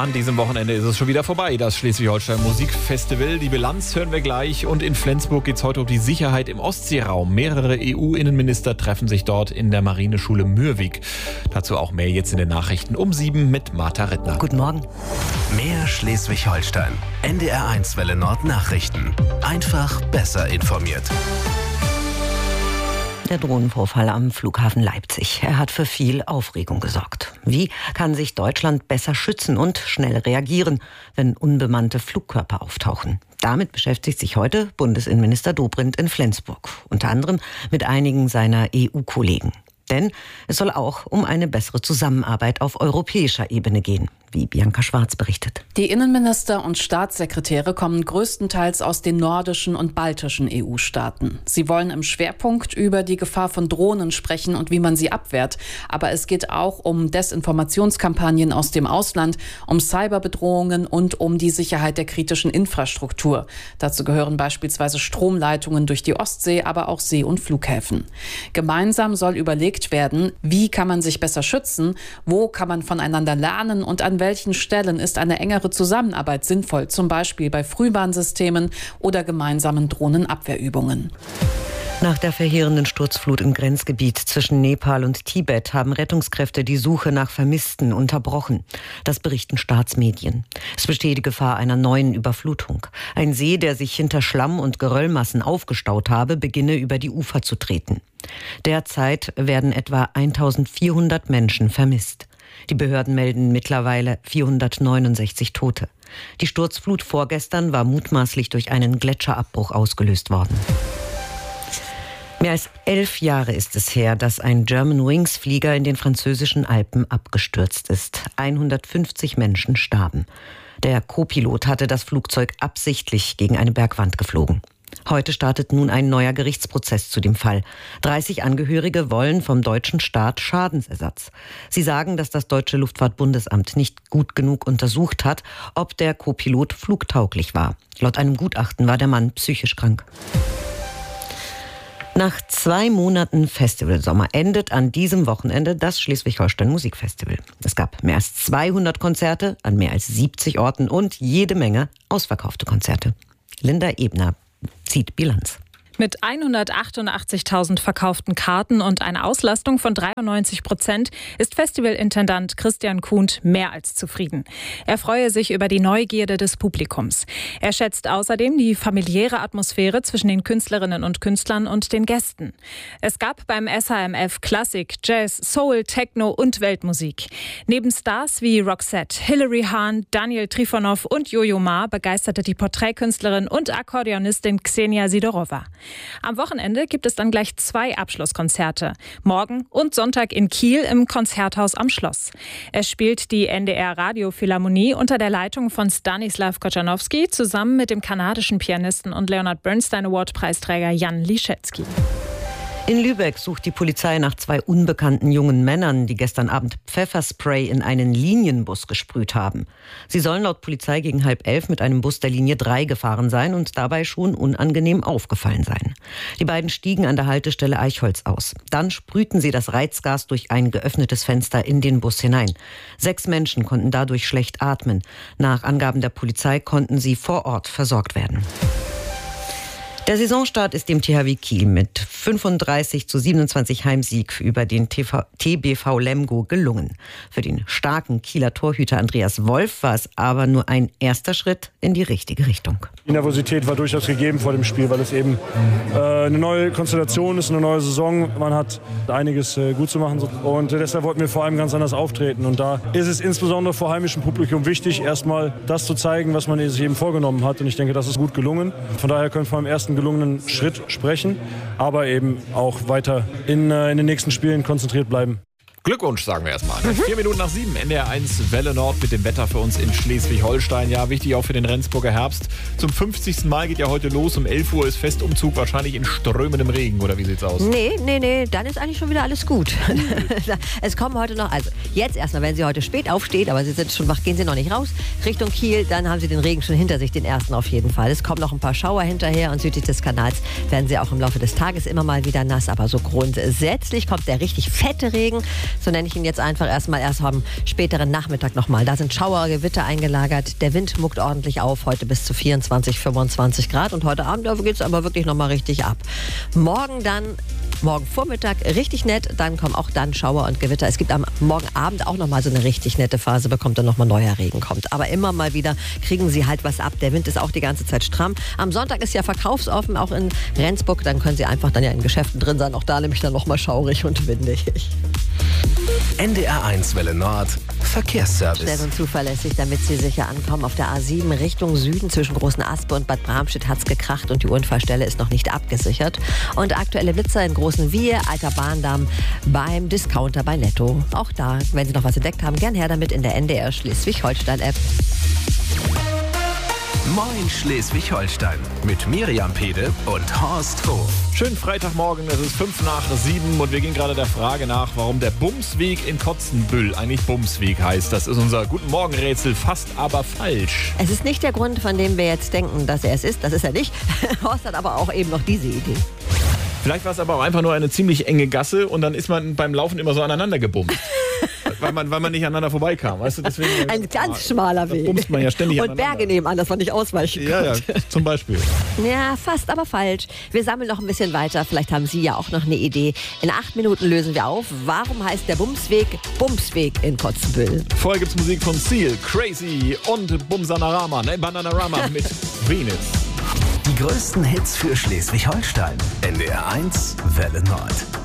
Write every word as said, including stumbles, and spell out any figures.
an diesem Wochenende ist es schon wieder vorbei, das Schleswig-Holstein Musikfestival. Die Bilanz hören wir gleich und in Flensburg geht es heute um die Sicherheit im Ostseeraum. Mehrere E U-Innenminister treffen sich dort in der Marineschule Mürwik. Dazu auch mehr jetzt in den Nachrichten um sieben mit Martha Rittner. Guten Morgen. Mehr Schleswig-Holstein. N D R eins Welle Nord Nachrichten. Einfach besser informiert. Der Drohnenvorfall am Flughafen Leipzig. Er hat für viel Aufregung gesorgt. Wie kann sich Deutschland besser schützen und schnell reagieren, wenn unbemannte Flugkörper auftauchen? Damit beschäftigt sich heute Bundesinnenminister Dobrindt in Flensburg. Unter anderem mit einigen seiner E U-Kollegen. Denn es soll auch um eine bessere Zusammenarbeit auf europäischer Ebene gehen, wie Bianca Schwarz berichtet. Die Innenminister und Staatssekretäre kommen größtenteils aus den nordischen und baltischen E U-Staaten. Sie wollen im Schwerpunkt über die Gefahr von Drohnen sprechen und wie man sie abwehrt. Aber es geht auch um Desinformationskampagnen aus dem Ausland, um Cyberbedrohungen und um die Sicherheit der kritischen Infrastruktur. Dazu gehören beispielsweise Stromleitungen durch die Ostsee, aber auch See- und Flughäfen. Gemeinsam soll überlegt werden, wie kann man sich besser schützen, wo kann man voneinander lernen und an welchen Stellen ist eine engere Zusammenarbeit sinnvoll, zum Beispiel bei Frühwarnsystemen oder gemeinsamen Drohnenabwehrübungen. Nach der verheerenden Sturzflut im Grenzgebiet zwischen Nepal und Tibet haben Rettungskräfte die Suche nach Vermissten unterbrochen. Das berichten Staatsmedien. Es besteht die Gefahr einer neuen Überflutung. Ein See, der sich hinter Schlamm- und Geröllmassen aufgestaut habe, beginne über die Ufer zu treten. Derzeit werden etwa eintausendvierhundert Menschen vermisst. Die Behörden melden mittlerweile vierhundertneunundsechzig Tote. Die Sturzflut vorgestern war mutmaßlich durch einen Gletscherabbruch ausgelöst worden. Mehr als elf Jahre ist es her, dass ein Germanwings-Flieger in den französischen Alpen abgestürzt ist. hundertfünfzig Menschen starben. Der Co-Pilot hatte das Flugzeug absichtlich gegen eine Bergwand geflogen. Heute startet nun ein neuer Gerichtsprozess zu dem Fall. dreißig Angehörige wollen vom deutschen Staat Schadensersatz. Sie sagen, dass das deutsche Luftfahrtbundesamt nicht gut genug untersucht hat, ob der Co-Pilot flugtauglich war. Laut einem Gutachten war der Mann psychisch krank. Nach zwei Monaten Festivalsommer endet an diesem Wochenende das Schleswig-Holstein Musikfestival. Es gab mehr als zweihundert Konzerte an mehr als siebzig Orten und jede Menge ausverkaufte Konzerte. Linda Ebner zieht Bilanz. Mit hundertachtundachtzigtausend verkauften Karten und einer Auslastung von dreiundneunzig Prozent ist Festivalintendant Christian Kuhnt mehr als zufrieden. Er freue sich über die Neugierde des Publikums. Er schätzt außerdem die familiäre Atmosphäre zwischen den Künstlerinnen und Künstlern und den Gästen. Es gab beim S H M F Klassik, Jazz, Soul, Techno und Weltmusik. Neben Stars wie Roxette, Hilary Hahn, Daniel Trifonov und Jojo Ma begeisterte die Porträtkünstlerin und Akkordeonistin Ksenia Sidorova. Am Wochenende gibt es dann gleich zwei Abschlusskonzerte. Morgen und Sonntag in Kiel im Konzerthaus am Schloss. Es spielt die N D R Radiophilharmonie unter der Leitung von Stanislav Kochanowski zusammen mit dem kanadischen Pianisten und Leonard Bernstein Award-Preisträger Jan Liszewski. In Lübeck sucht die Polizei nach zwei unbekannten jungen Männern, die gestern Abend Pfefferspray in einen Linienbus gesprüht haben. Sie sollen laut Polizei gegen halb elf mit einem Bus der Linie drei gefahren sein und dabei schon unangenehm aufgefallen sein. Die beiden stiegen an der Haltestelle Eichholz aus. Dann sprühten sie das Reizgas durch ein geöffnetes Fenster in den Bus hinein. Sechs Menschen konnten dadurch schlecht atmen. Nach Angaben der Polizei konnten sie vor Ort versorgt werden. Der Saisonstart ist dem T H W Kiel mit fünfunddreißig zu siebenundzwanzig Heimsieg über den T B V Lemgo gelungen. Für den starken Kieler Torhüter Andreas Wolf war es aber nur ein erster Schritt in die richtige Richtung. Die Nervosität war durchaus gegeben vor dem Spiel, weil es eben äh, eine neue Konstellation ist, eine neue Saison. Man hat einiges äh, gut zu machen und äh, deshalb wollten wir vor allem ganz anders auftreten. Und da ist es insbesondere vor heimischem Publikum wichtig, erstmal das zu zeigen, was man sich eben vorgenommen hat. Und ich denke, das ist gut gelungen. Von daher können wir vor dem ersten gelungenen Schritt sprechen, aber eben auch weiter in, äh, in den nächsten Spielen konzentriert bleiben. Glückwunsch, sagen wir erstmal. Vier Minuten nach sieben, N D R eins Welle Nord mit dem Wetter für uns in Schleswig-Holstein. Ja, wichtig auch für den Rendsburger Herbst. Zum fünfzigsten Mal geht ja heute los. Um elf Uhr ist Festumzug, wahrscheinlich in strömendem Regen, oder wie sieht's aus? Nee, nee, nee, dann ist eigentlich schon wieder alles gut. Es kommen heute noch, also jetzt erstmal, wenn Sie heute spät aufstehen, aber Sie sind schon wach, gehen Sie noch nicht raus, Richtung Kiel, dann haben Sie den Regen schon hinter sich, den ersten auf jeden Fall. Es kommen noch ein paar Schauer hinterher und südlich des Kanals werden Sie auch im Laufe des Tages immer mal wieder nass, aber so grundsätzlich kommt der richtig fette Regen so nenne ich ihn jetzt einfach erstmal, erst am späteren Nachmittag nochmal. Da sind Schauer, Gewitter eingelagert, der Wind muckt ordentlich auf, heute bis zu vierundzwanzig, fünfundzwanzig Grad und heute Abend geht es aber wirklich nochmal richtig ab. Morgen dann, morgen Vormittag richtig nett, dann kommen auch dann Schauer und Gewitter. Es gibt am Morgen Abend auch nochmal so eine richtig nette Phase, bekommt dann nochmal neuer Regen kommt. Aber immer mal wieder kriegen sie halt was ab. Der Wind ist auch die ganze Zeit stramm. Am Sonntag ist ja verkaufsoffen, auch in Rendsburg. Dann können sie einfach dann ja in Geschäften drin sein. Auch da nämlich dann nochmal schaurig und windig. N D R eins Welle Nord Verkehrsservice. Schnell und zuverlässig, damit Sie sicher ankommen. Auf der A sieben Richtung Süden zwischen Großen Aspe und Bad Bramstedt hat es gekracht und die Unfallstelle ist noch nicht abgesichert. Und aktuelle Blitzer in Großen Wiehe, Alter Bahndamm beim Discounter bei Netto. Auch da, wenn Sie noch was entdeckt haben, gern her damit in der N D R Schleswig-Holstein-App. Moin Schleswig-Holstein mit Miriam Pede und Horst Hof. Schönen Freitagmorgen, es ist fünf nach sieben und wir gehen gerade der Frage nach, warum der Bumsweg in Kotzenbüll eigentlich Bumsweg heißt. Das ist unser Guten Morgen-Rätsel, fast aber falsch. Es ist nicht der Grund, von dem wir jetzt denken, dass er es ist. Das ist er nicht. Horst hat aber auch eben noch diese Idee. Vielleicht war es aber auch einfach nur eine ziemlich enge Gasse und dann ist man beim Laufen immer so aneinander gebumst. weil, man, weil man nicht aneinander vorbeikam. Weißt du, deswegen, Ein ganz ah, schmaler Weg. Bumst man ja ständig und Berge nebenan, dass man nicht ausweichen ja, konnte. Ja, zum Beispiel. Ja, fast aber falsch. Wir sammeln noch ein bisschen weiter. Vielleicht haben Sie ja auch noch eine Idee. In acht Minuten lösen wir auf. Warum heißt der Bumsweg Bumsweg in Kotzenbüll? Vorher gibt es Musik von Seal, Crazy und Bumsanarama, ne, Bananarama mit Venus. Die größten Hits für Schleswig-Holstein. N D R eins Welle Nord.